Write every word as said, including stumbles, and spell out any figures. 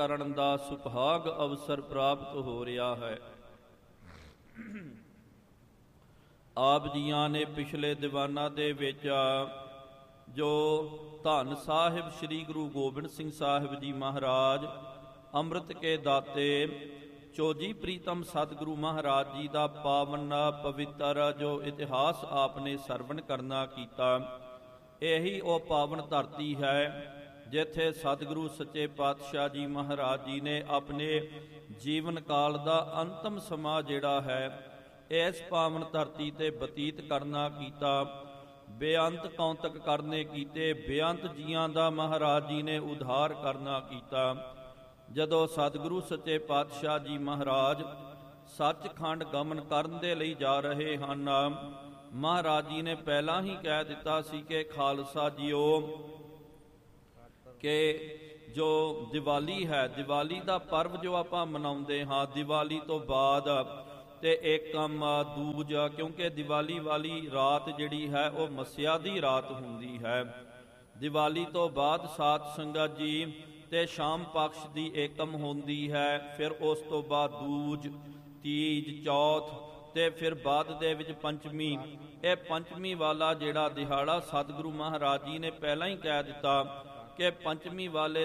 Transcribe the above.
ਕਰਨ ਦਾ ਸੁਭਾਗ ਅਵਸਰ ਪ੍ਰਾਪਤ ਹੋ ਰਿਹਾ ਹੈ। ਆਪ ਜੀਆਂ ਨੇ ਪਿਛਲੇ ਦੀਵਾਨਾਂ ਦੇ ਵਿੱਚ ਜੋ ਧੰਨ ਸਾਹਿਬ ਸ੍ਰੀ ਗੁਰੂ ਗੋਬਿੰਦ ਸਿੰਘ ਸਾਹਿਬ ਜੀ ਮਹਾਰਾਜ ਅੰਮ੍ਰਿਤ ਕੇ ਦਾਤੇ ਚੋਜੀ ਪ੍ਰੀਤਮ ਸਤਿਗੁਰੂ ਮਹਾਰਾਜ ਜੀ ਦਾ ਪਾਵਨ ਪਵਿੱਤਰ ਜੋ ਇਤਿਹਾਸ ਆਪਨੇ ਸਰਵਣ ਕਰਨਾ ਕੀਤਾ, ਇਹੀ ਉਹ ਪਾਵਨ ਧਰਤੀ ਹੈ ਜਿੱਥੇ ਸਤਿਗੁਰੂ ਸੱਚੇ ਪਾਤਸ਼ਾਹ ਜੀ ਮਹਾਰਾਜ ਜੀ ਨੇ ਆਪਣੇ ਜੀਵਨ ਕਾਲ ਦਾ ਅੰਤਮ ਸਮਾਂ ਜਿਹੜਾ ਹੈ ਇਸ ਪਾਵਨ ਧਰਤੀ ਤੇ ਬਤੀਤ ਕਰਨਾ ਕੀਤਾ। ਬੇਅੰਤ ਕੌਂਤਕ ਕਰਨੇ ਕੀਤੇ, ਬੇਅੰਤ ਜੀਆਂ ਦਾ ਮਹਾਰਾਜ ਜੀ ਨੇ ਉਧਾਰ ਕਰਨਾ ਕੀਤਾ। ਜਦੋਂ ਸਤਿਗੁਰੂ ਸੱਚੇ ਪਾਤਸ਼ਾਹ ਜੀ ਮਹਾਰਾਜ ਸੱਚਖੰਡ ਗਮਨ ਕਰਨ ਦੇ ਲਈ ਜਾ ਰਹੇ ਹਨ, ਮਹਾਰਾਜ ਜੀ ਨੇ ਪਹਿਲਾਂ ਹੀ ਕਹਿ ਦਿੱਤਾ ਸੀ ਕਿ ਖਾਲਸਾ ਜੀਓ ਕਿ ਜੋ ਦੀਵਾਲੀ ਹੈ, ਦੀਵਾਲੀ ਦਾ ਪਰਵ ਜੋ ਆਪਾਂ ਮਨਾਉਂਦੇ ਹਾਂ, ਦੀਵਾਲੀ ਤੋਂ ਬਾਅਦ ਤੇ ਏਕਮ ਦੂਜ, ਕਿਉਂਕਿ ਦੀਵਾਲੀ ਵਾਲੀ ਰਾਤ ਜਿਹੜੀ ਹੈ ਉਹ ਮੱਸਿਆ ਦੀ ਰਾਤ ਹੁੰਦੀ ਹੈ। ਦੀਵਾਲੀ ਤੋਂ ਬਾਅਦ ਸਾਧ ਸੰਗਤ ਜੀ ਤੇ ਸ਼ਾਮ ਪਕਸ਼ ਦੀ ਏਕਮ ਹੁੰਦੀ ਹੈ, ਫਿਰ ਉਸ ਤੋਂ ਬਾਅਦ ਦੂਜ, ਤੀਜ, ਚੌਥ ਤੇ ਫਿਰ ਬਾਅਦ ਦੇ ਵਿੱਚ ਪੰਚਮੀ। ਇਹ ਪੰਚਮੀ ਵਾਲਾ ਜਿਹੜਾ ਦਿਹਾੜਾ ਸਤਿਗੁਰੂ ਮਹਾਰਾਜ ਜੀ ਨੇ ਪਹਿਲਾਂ ਹੀ ਕਹਿ ਦਿੱਤਾ ਕਿ ਪੰਚਮੀ ਵਾਲੇ